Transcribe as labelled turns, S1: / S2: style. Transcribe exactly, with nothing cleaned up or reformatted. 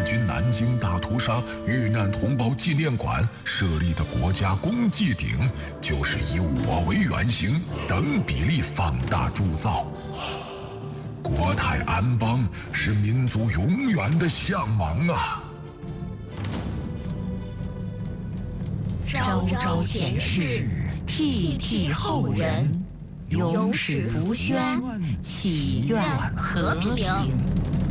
S1: 军南京大屠杀遇难同胞纪念馆设立的国家公祭鼎，就是以我为原型，等比例放大铸造。国泰安邦是民族永远的向往啊！
S2: 昭昭前世，惕惕后人，永世福宣，祈愿和平。